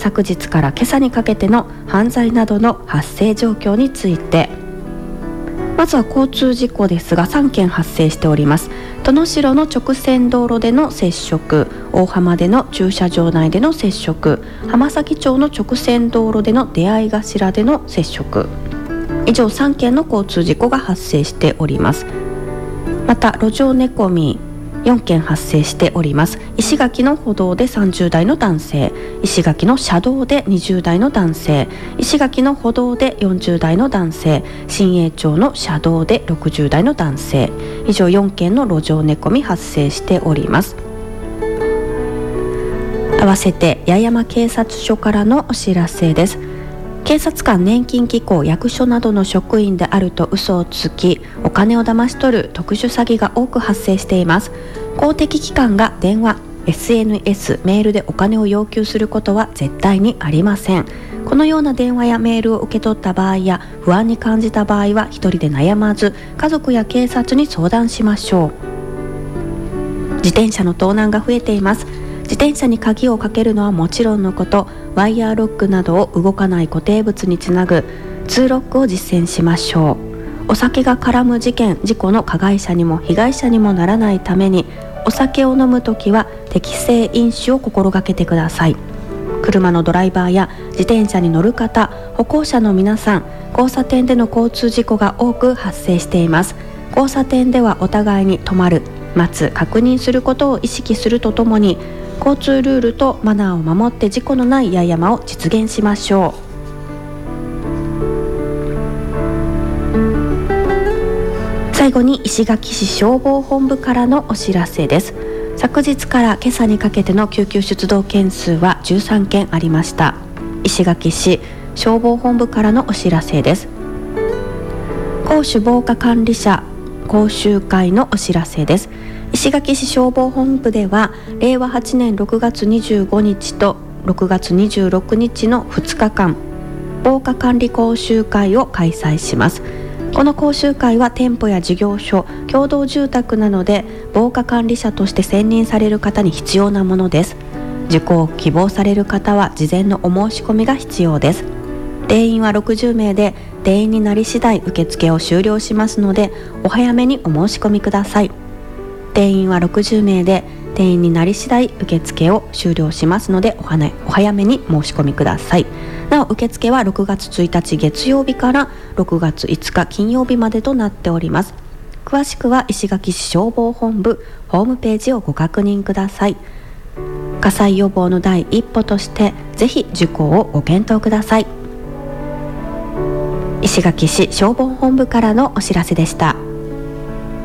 昨日から今朝にかけての犯罪などの発生状況について。まずは交通事故ですが3件発生しております。殿代の直線道路での接触、大浜での駐車場内での接触、浜崎町の直線道路での出会い頭での接触、以上3件の交通事故が発生しております。また路上寝込み4件発生しております。石垣の歩道で30代の男性、石垣の車道で20代の男性、石垣の歩道で40代の男性、新栄町の車道で60代の男性、以上4件の路上寝込み発生しております。合わせて八重山警察署からのお知らせです。警察官、年金機構、役所などの職員であると嘘をつきお金を騙し取る特殊詐欺が多く発生しています。公的機関が電話、SNS、メールでお金を要求することは絶対にありません。このような電話やメールを受け取った場合や不安に感じた場合は一人で悩まず家族や警察に相談しましょう。自転車の盗難が増えています。自転車に鍵をかけるのはもちろんのこと、ワイヤーロックなどを動かない固定物につなぐツーロックを実践しましょう。お酒が絡む事件・事故の加害者にも被害者にもならないために、お酒を飲むときは適正飲酒を心がけてください。車のドライバーや自転車に乗る方、歩行者の皆さん、交差点での交通事故が多く発生しています。交差点ではお互いに止まる、待つ、確認することを意識するとともに、交通ルールとマナーを守って事故のない八重山を実現しましょう。最後に石垣市消防本部からのお知らせです。昨日から今朝にかけての救急出動件数は13件ありました。石垣市消防本部からのお知らせです。公主防火管理者講習会のお知らせです。石垣市消防本部では令和8年6月25日と6月26日の2日間防火管理講習会を開催します。この講習会は店舗や事業所、共同住宅などで防火管理者として選任される方に必要なものです。受講を希望される方は事前のお申し込みが必要です。定員は60名で定員になり次第受付を終了しますのでお早めにお申し込みください。定員は60名で定員になり次第受付を終了しますのでお早めに申し込みください。なお受付は6月1日月曜日から6月5日金曜日までとなっております。詳しくは石垣市消防本部ホームページをご確認ください。火災予防の第一歩としてぜひ受講をご検討ください。石垣市消防本部からのお知らせでした。